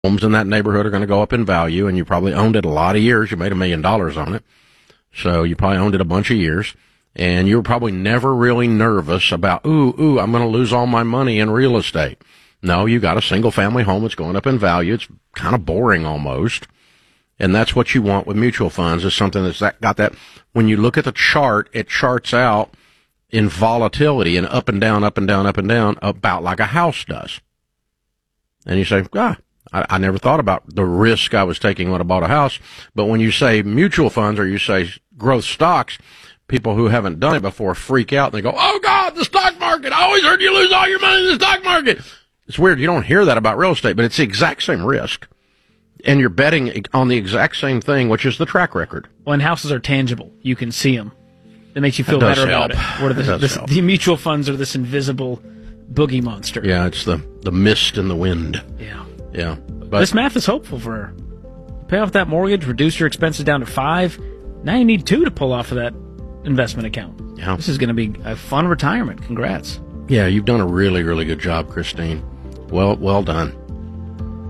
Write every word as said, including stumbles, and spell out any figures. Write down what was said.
homes in that neighborhood are going to go up in value, and you probably owned it a lot of years. You made a million dollars on it. So you probably owned it a bunch of years, and you were probably never really nervous about, ooh, ooh, I'm going to lose all my money in real estate. No, you got a single-family home that's going up in value. It's kind of boring almost, and that's what you want with mutual funds, is something that's that, got that. When you look at the chart, it charts out in volatility and up and down, up and down, up and down, about like a house does. And you say, ah, I, I never thought about the risk I was taking when I bought a house. But when you say mutual funds or you say growth stocks, people who haven't done it before freak out and they go, oh, God, the stock market. I always heard you lose all your money in the stock market. It's weird. You don't hear that about real estate, but it's the exact same risk. And you're betting on the exact same thing, which is the track record. When houses are tangible, you can see them. It makes you feel That does better help. about it. What are the, That does this, help. the mutual funds are this invisible boogie monster. Yeah, it's the, the mist and the wind. Yeah. Yeah. But This math is hopeful for pay off that mortgage, reduce your expenses down to five. Now you need two to pull off of that investment account. Yeah. This is going to be a fun retirement. Congrats. yeah, you've done a really, really good job, Christine. Well, well done.